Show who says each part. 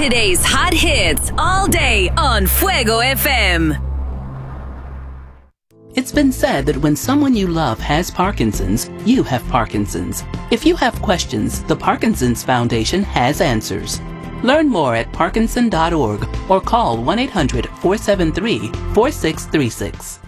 Speaker 1: Today's hot hits all day on Fuego FM.
Speaker 2: It's been said that when someone you love has Parkinson's, you have Parkinson's. If you have questions, the Parkinson's Foundation has answers. Learn more at parkinson.org or call 1-800-473-4636.